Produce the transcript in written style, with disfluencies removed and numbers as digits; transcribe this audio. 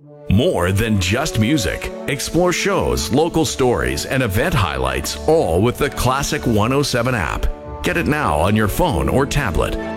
More than just music. Explore shows, local stories, and event highlights, all with the Classic 107 app. Get it now on your phone or tablet.